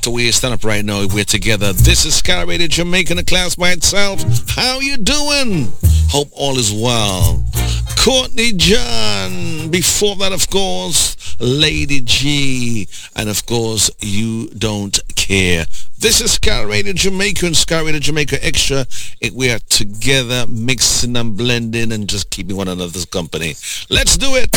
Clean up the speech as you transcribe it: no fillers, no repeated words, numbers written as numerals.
to waste. Stand up right now. We're together. This is Sky Radio Jamaica in a class by itself. How you doing? Hope all is well. Courtney John. Before that, of course, Lady G. And, of course, You Don't Care. This is Sky Radio Jamaica and Sky Radio Jamaica Extra. We are together, mixing and blending and just keeping one another's company. Let's do it.